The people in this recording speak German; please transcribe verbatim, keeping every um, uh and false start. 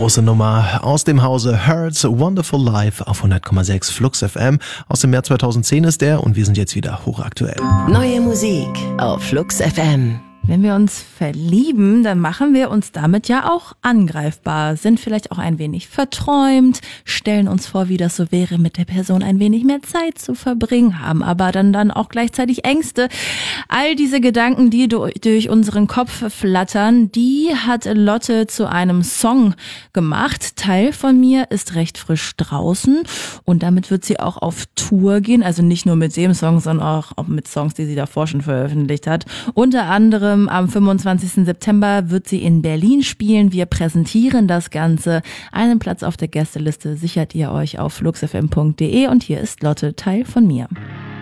große Nummer aus dem Hause Hurts, Wonderful Life auf hundert Komma sechs Flux F M. Aus dem März zweitausendzehn ist der und wir sind jetzt wieder hochaktuell. Neue Musik auf Flux F M. Wenn wir uns verlieben, dann machen wir uns damit ja auch angreifbar, sind vielleicht auch ein wenig verträumt, stellen uns vor, wie das so wäre, mit der Person ein wenig mehr Zeit zu verbringen, haben aber dann dann auch gleichzeitig Ängste. All diese Gedanken, die durch unseren Kopf flattern, die hat Lotte zu einem Song gemacht. Teil von mir ist recht frisch draußen und damit wird sie auch auf Tour gehen, also nicht nur mit dem Song, sondern auch mit Songs, die sie davor schon veröffentlicht hat. Unter anderem am fünfundzwanzigsten September wird sie in Berlin spielen. Wir präsentieren das Ganze. Einen Platz auf der Gästeliste sichert ihr euch auf fluxfm punkt de und hier ist Lotte, Teil von mir.